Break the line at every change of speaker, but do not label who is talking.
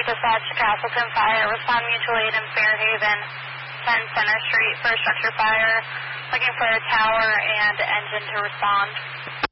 dispatch to Castleton Fire. Respond mutual aid in Fairhaven, 10 Center Street for a structure fire. Looking for a tower and engine to respond.